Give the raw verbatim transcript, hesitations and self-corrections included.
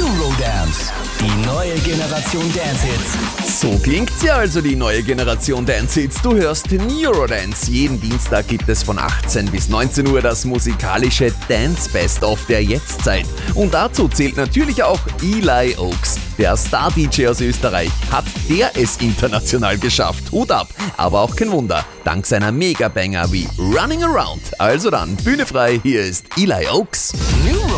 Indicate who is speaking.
Speaker 1: Eurodance, die neue Generation Dance Hits.
Speaker 2: So klingt sie also, die neue Generation Dance Hits. Du hörst Eurodance. Jeden Dienstag gibt es von achtzehn bis neunzehn Uhr das musikalische Dance Best of der Jetztzeit. Und dazu zählt natürlich auch Eli Oaks. Der Star-D J aus Österreich. Hat der es international geschafft? Hut ab. Aber auch kein Wunder, dank seiner Mega-Banger wie Running Around. Also dann, Bühne frei, hier ist Eli Oaks.